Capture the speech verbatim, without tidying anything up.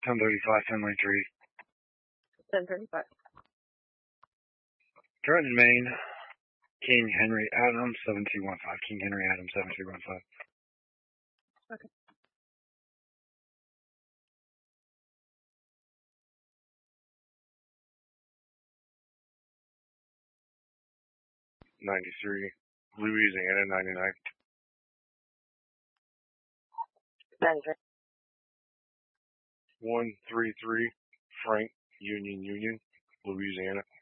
ten thirty-five, Finley Tree. ten thirty-five. Trenton, Maine. King Henry Adams, seven two one five. King Henry Adams, seven two one five. Okay. ninety-three. Louisiana, ninety-nine. Denver. one three three. Frank, Union, Union, Louisiana.